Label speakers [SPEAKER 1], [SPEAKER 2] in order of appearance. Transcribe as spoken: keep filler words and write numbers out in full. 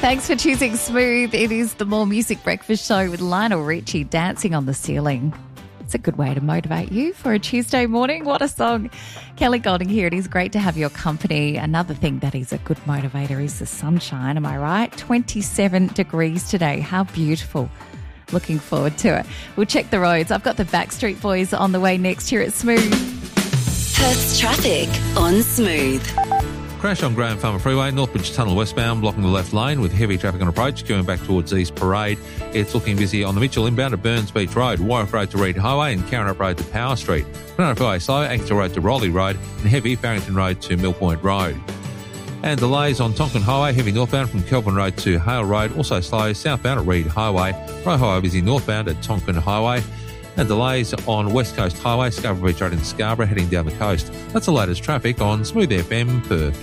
[SPEAKER 1] Thanks for choosing Smooth. It is the More Music Breakfast Show with Lionel Richie dancing on the ceiling. It's a good way to motivate you for a Tuesday morning. What a song. Kelly Golding here. It is great to have your company. Another thing that is a good motivator is the sunshine. Am I right? twenty-seven degrees today. How beautiful. Looking forward to it. We'll check the roads. I've got the Backstreet Boys on the way next here at Smooth.
[SPEAKER 2] Perth's traffic on Smooth.
[SPEAKER 3] Crash on Graham Farmer Freeway, Northbridge Tunnel westbound, blocking the left lane with heavy traffic on approach, going back towards East Parade. It's looking busy on the Mitchell inbound at Burns Beach Road, Warwick Road to Reed Highway and Karrinyup Road to Power Street. Banana Freeway slow, Acton Road to Rowley Road and heavy Farrington Road to Mill Point Road. And delays on Tonkin Highway, heavy northbound from Kelvin Road to Hale Road, also slow southbound at Reed Highway. Roe Highway busy northbound at Tonkin Highway. And delays on West Coast Highway, Scarborough Beach Road in Scarborough, heading down the coast. That's the latest traffic on Smooth F M Perth.